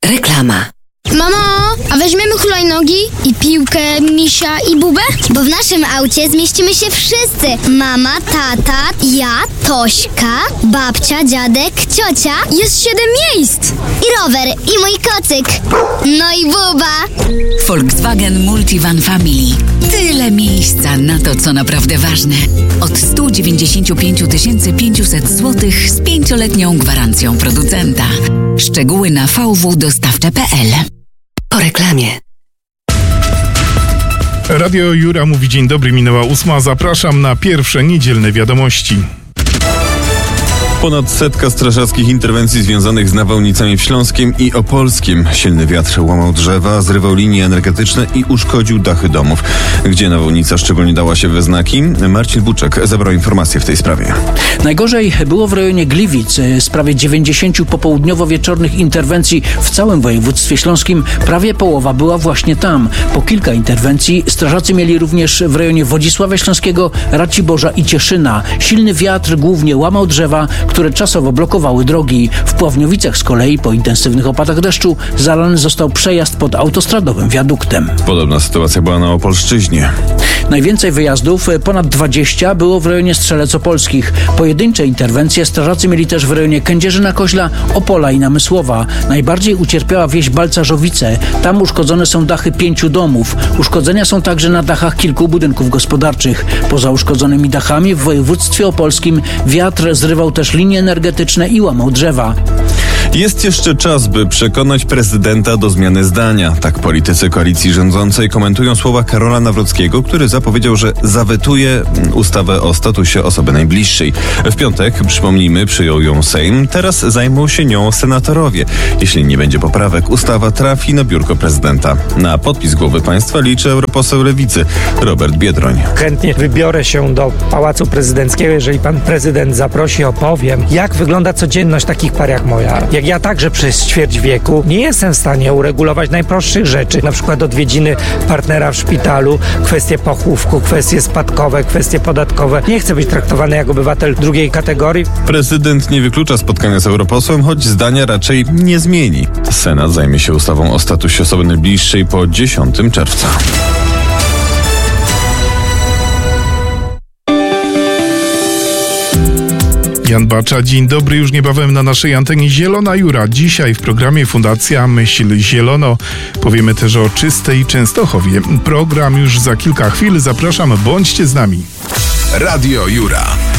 Reklama. Mamo, a weźmiemy hulajnogi i piłkę, misia i bubę? Bo w naszym aucie zmieścimy się wszyscy. Mama, tata, ja, Tośka, babcia, dziadek, ciocia. Jest 7 miejsc. I rower, i mój kocyk. No i buba. Volkswagen Multivan Family. Tyle miejsca na to, co naprawdę ważne. Od 195 500 zł z 5-letnią gwarancją producenta. Szczegóły na vwdostawcze.pl. Po reklamie. Radio Jura mówi dzień dobry, minęła 8. Zapraszam na pierwsze niedzielne wiadomości. Ponad 100 strażackich interwencji związanych z nawałnicami w Śląskiem i Opolskiem. Silny wiatr łamał drzewa, zrywał linie energetyczne i uszkodził dachy domów. Gdzie nawałnica szczególnie dała się we znaki? Marcin Buczek zebrał informacje w tej sprawie. Najgorzej było w rejonie Gliwic. Z prawie 90 popołudniowo-wieczornych interwencji w całym województwie śląskim prawie połowa była właśnie tam. Po kilka interwencji strażacy mieli również w rejonie Wodzisławia Śląskiego, Raciborza i Cieszyna. Silny wiatr głównie łamał drzewa, które czasowo blokowały drogi. W Pławniowicach z kolei po intensywnych opadach deszczu zalany został przejazd pod autostradowym wiaduktem. Podobna sytuacja była na Opolszczyźnie. Najwięcej wyjazdów, ponad 20, było w rejonie Strzelec Opolskich. Pojedyncze interwencje strażacy mieli też w rejonie Kędzierzyna-Koźla, Opola i Namysłowa. Najbardziej ucierpiała wieś Balcarzowice. Tam uszkodzone są dachy 5 domów. Uszkodzenia są także na dachach kilku budynków gospodarczych. Poza uszkodzonymi dachami w województwie opolskim wiatr zrywał też linie energetyczne i łamał drzewa. Jest jeszcze czas, by przekonać prezydenta do zmiany zdania. Tak politycy koalicji rządzącej komentują słowa Karola Nawrockiego, który zapowiedział, że zawetuje ustawę o statusie osoby najbliższej. W piątek, przypomnijmy, przyjął ją Sejm. Teraz zajmą się nią senatorowie. Jeśli nie będzie poprawek, ustawa trafi na biurko prezydenta. Na podpis głowy państwa liczy europoseł Lewicy Robert Biedroń. Chętnie wybiorę się do Pałacu Prezydenckiego, jeżeli pan prezydent zaprosi, opowiem, jak wygląda codzienność takich par jak moja. Jak ja także przez ćwierć wieku nie jestem w stanie uregulować najprostszych rzeczy, na przykład odwiedziny partnera w szpitalu, kwestie pochówku, kwestie spadkowe, kwestie podatkowe. Nie chcę być traktowany jak obywatel drugiej kategorii. Prezydent nie wyklucza spotkania z europosłem, choć zdania raczej nie zmieni. Senat zajmie się ustawą o statusie osoby najbliższej po 10 czerwca. Jan Bacza, dzień dobry, już niebawem na naszej antenie Zielona Jura. Dzisiaj w programie Fundacja Myśl Zielono powiemy też o czystej Częstochowie. Program już za kilka chwil, zapraszam, bądźcie z nami. Radio Jura.